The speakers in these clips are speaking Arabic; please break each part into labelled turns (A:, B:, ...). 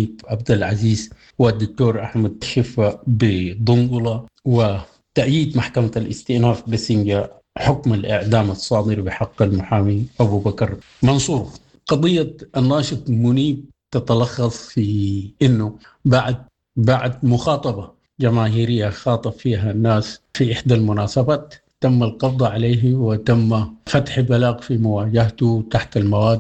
A: منيب عبد العزيز والدكتور أحمد شفا بضنقلة، وتأييد محكمة الاستئناف بسنجا حكم الإعدام الصادر بحق المحامي أبو بكر منصور. قضية الناشط منيب تتلخص في أنه بعد مخاطبة جماهيرية خاطب فيها الناس في إحدى المناسبات تم القبض عليه وتم فتح بلاغ في مواجهته تحت المواد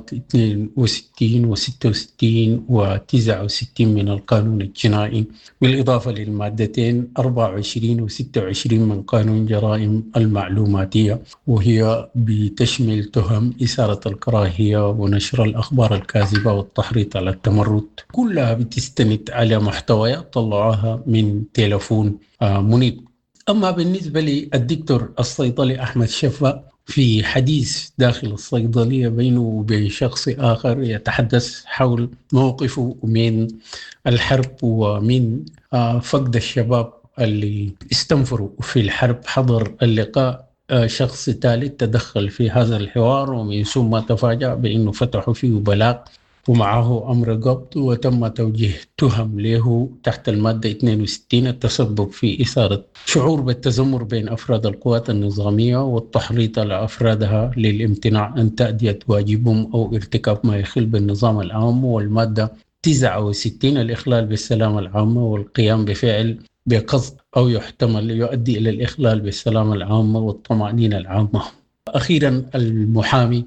A: 62 و66 و69 من القانون الجنائي، بالإضافة للمادتين 24 و26 من قانون جرائم المعلوماتية، وهي بتشمل تهم إثارة الكراهية ونشر الأخبار الكاذبة والتحريض على التمرد. كلها بتستند على محتويات طلعوها من تلفون منيب. أما بالنسبة للدكتور الصيدلي أحمد شفا، في حديث داخل الصيدلية بينه وبين شخص آخر يتحدث حول موقفه من الحرب ومن فقد الشباب اللي استنفروا في الحرب. حضر اللقاء شخص ثالث تدخل في هذا الحوار، ومن ثم تفاجأ بأنه فتحوا فيه بلاغ ومعه أمر قبض، وتم توجيه تهم له تحت المادة 62 التسبب في إثارة شعور بالتذمر بين أفراد القوات النظامية والتحريض على أفرادها للامتناع عن تأدية واجبهم أو ارتكاب ما يخل بالنظام العام، والمادة 69 الإخلال بالسلامة العامة والقيام بفعل بقصد أو يحتمل يؤدي إلى الإخلال بالسلامة العامة والطمأنينة العامة. أخيرا المحامي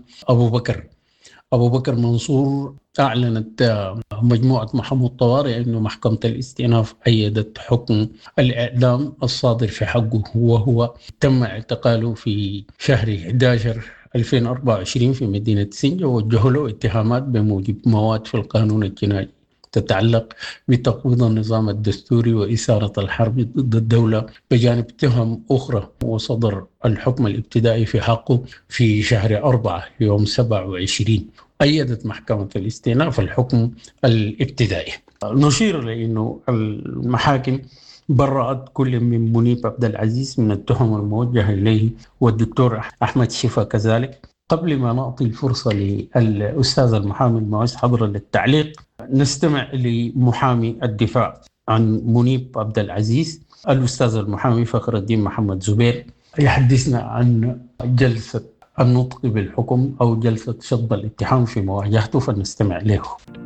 A: أبو بكر منصور أعلنت مجموعة محامو الطوارئ أن محكمة الاستئناف أيدت حكم الإعدام الصادر في حقه، وهو تم اعتقاله في شهر 11 2024 في مدينة سنجا، ووجه له اتهامات بموجب مواد في القانون الجنائي تتعلق بتقويض النظام الدستوري وإثارة الحرب ضد الدولة، بجانب تهم أخرى. وصدر الحكم الابتدائي في حقه في شهر 4 يوم 27. أيدت محكمة الاستئناف الحكم الابتدائي. نشير لأنه المحاكم برأت كل من منيب عبد العزيز من التهم الموجهة إليه والدكتور أحمد شفا كذلك. قبل ما نعطي الفرصة للأستاذ المحامي المعز حضرة للتعليق، نستمع لمحامي الدفاع عن منيب عبد العزيز الأستاذ المحامي فخر الدين محمد زبير، يحدثنا عن جلسة النطق بالحكم أو جلسة شطب الاتهام في مواجهته، فنستمع له.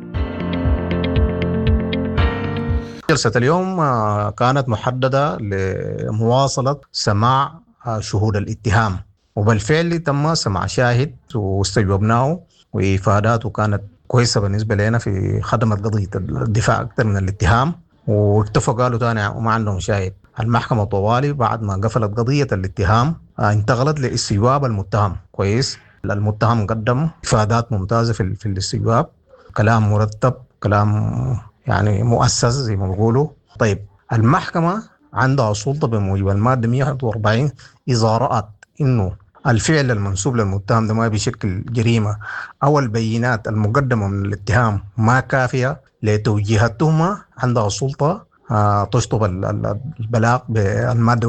B: جلسة اليوم كانت محددة لمواصلة سماع شهود الاتهام، وبالفعل تم سماع شاهد واستجوبناه، وإفاداته كانت كويسة بالنسبة لنا في خدمة قضية الدفاع أكثر من الاتهام، واكتفوا قالوا تاني وما عندهم شاهد. المحكمة طوالي بعد ما قفلت قضية الاتهام انتقلت لاستجواب المتهم. كويس، المتهم قدم إفادات ممتازة في الاستجواب، كلام مرتب، كلام يعني مؤسس زي ما بيقولوا. طيب، المحكمة عندها سلطة بموجب المادة 141 إذا رأت إنه الفعل المنسوب للمتهم ده ما بيشكل جريمة أو البينات المقدمة من الاتهام ما كافية لتوجيه التهمة، عندها سلطة تشطب البلاغ بالمادة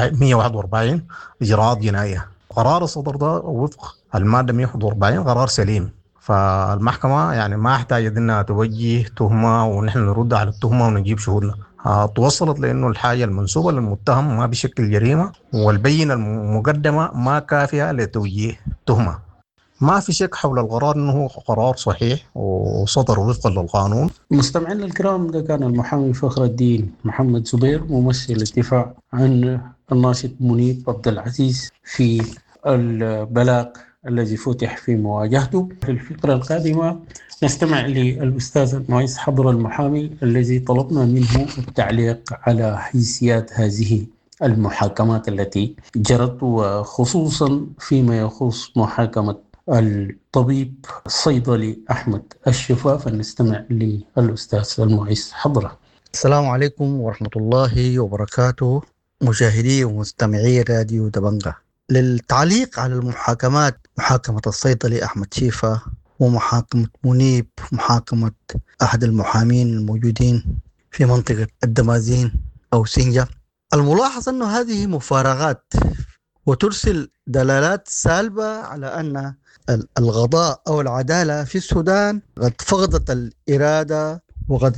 B: 141 إجراءات جنائية. قرار الصدر ده وفق المادة 141 قرار سليم، فالمحكمة يعني ما احتاجت انها توجه تهمة ونحن نرد على التهمة ونجيب شهودنا. توصلت لانه الحاجة المنسوبة للمتهم ما بشكل جريمة، والبينة المقدمة ما كافية لتوجيه تهمة. ما في شك حول القرار انه هو قرار صحيح وصدر وفقا للقانون.
A: مستمعينا الكرام، ده كان المحامي فخر الدين محمد زبير ممثل الدفاع عن الناشط منيب عبد العزيز في البلاغ الذي فتح في مواجهته. في الفقرة القادمة نستمع للأستاذ المعز حضر المحامي الذي طلبنا منه التعليق على حيثيات هذه المحاكمات التي جرت، وخصوصا فيما يخص محاكمة الطبيب الصيدلي أحمد الشفا. فنستمع للأستاذ المعز حضره.
C: السلام عليكم ورحمة الله وبركاته، مشاهدي ومستمعي راديو دبنجة. للتعليق على المحاكمات، محاكمة الصيدلي أحمد شفا ومحاكمة منيب، محاكمة أحد المحامين الموجودين في منطقة الدمازين أو سنجة، الملاحظ أن هذه مفارغات وترسل دلالات سالبة على أن القضاء أو العدالة في السودان قد فقدت الإرادة وقد